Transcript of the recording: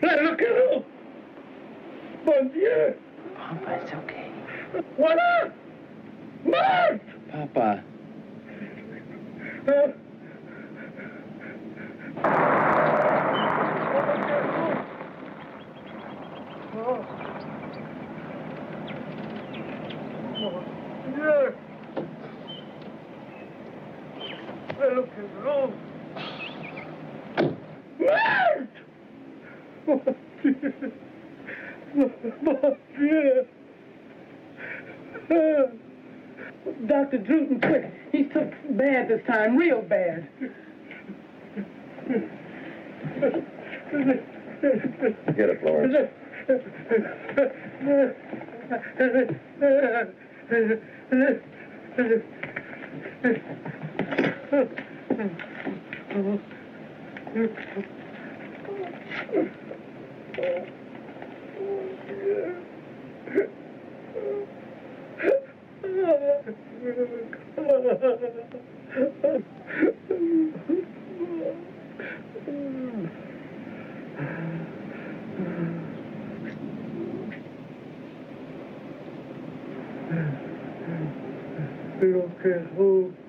Look at him. Bon Dieu. Papa, it's okay. Voilà. Mort. Papa. Yes. Look at him. Mort. Mon Dieu. Dr. Druten, quick. He took bad this time, real bad. Get it, Florence. Look at who.